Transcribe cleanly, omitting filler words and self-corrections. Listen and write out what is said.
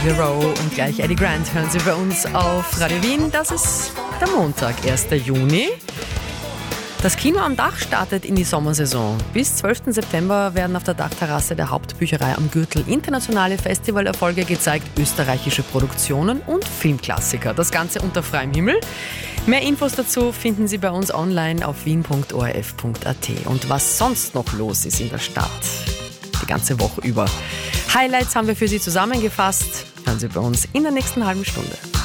Olivia Rowe und gleich Eddie Grant hören Sie bei uns auf Radio Wien. Das ist der Montag, 1. Juni. Das Kino am Dach startet in die Sommersaison. Bis 12. September werden auf der Dachterrasse der Hauptbücherei am Gürtel internationale Festivalerfolge gezeigt, österreichische Produktionen und Filmklassiker. Das Ganze unter freiem Himmel. Mehr Infos dazu finden Sie bei uns online auf wien.orf.at. Und was sonst noch los ist in der Stadt, die ganze Woche über. Highlights haben wir für Sie zusammengefasst. Hören Sie bei uns in der nächsten halben Stunde.